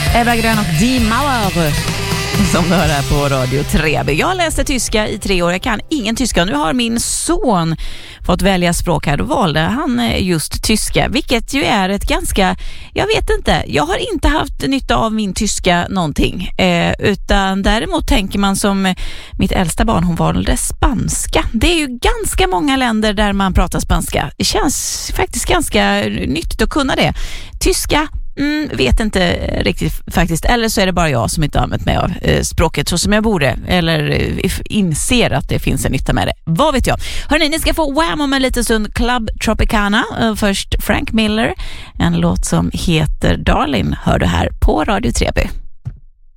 Ebba Grön och Die Mauer som du hör här på Radio 3. Jag läste tyska i 3 år. Jag kan ingen tyska. Nu har min son fått välja språk här. Då valde han just tyska. Vilket ju är ett ganska... Jag vet inte. Jag har inte haft nytta av min tyska någonting. Utan däremot tänker man som mitt äldsta barn. Hon valde spanska. Det är ju ganska många länder där man pratar spanska. Det känns faktiskt ganska nyttigt att kunna det. Tyska... vet inte riktigt faktiskt. Eller så är det bara jag som inte har använt mig av språket så som jag borde. Eller inser att det finns en nytta med det. Vad vet jag? Hörrni, ni ska få Wham om en liten stund. Club Tropicana. Först Frank Miller. En låt som heter Darling hör du här på Radio 3B.